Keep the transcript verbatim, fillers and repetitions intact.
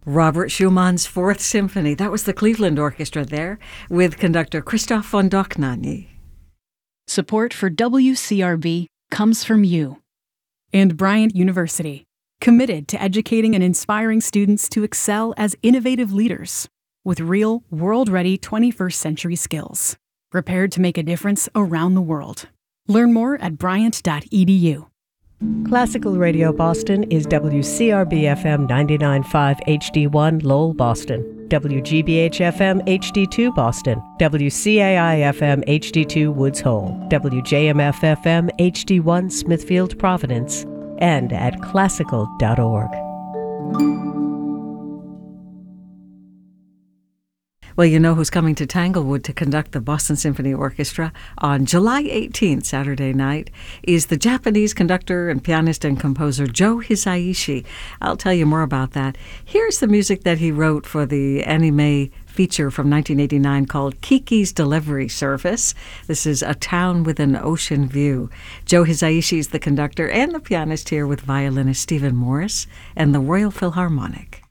Robert Schumann's Fourth Symphony. That was the Cleveland Orchestra there with conductor Christoph von Dohnanyi. Support for W C R B comes from you. And Bryant University, committed to educating and inspiring students to excel as innovative leaders with real, world-ready twenty-first century skills, prepared to make a difference around the world. Learn more at bryant dot e d u. Classical Radio Boston is W C R B F M ninety-nine point five H D one Lowell, Boston, W G B H F M H D two Boston, W C A I F M H D two Woods Hole, W J M F F M H D one Smithfield, Providence, and at classical dot org. Well, you know who's coming to Tanglewood to conduct the Boston Symphony Orchestra on July eighteenth, Saturday night, is the Japanese conductor and pianist and composer Joe Hisaishi. I'll tell you more about that. Here's the music that he wrote for the anime feature from nineteen eighty-nine called Kiki's Delivery Service. This is A Town with an Ocean View. Joe Hisaishi is the conductor and the pianist here with violinist Stephen Morris and the Royal Philharmonic.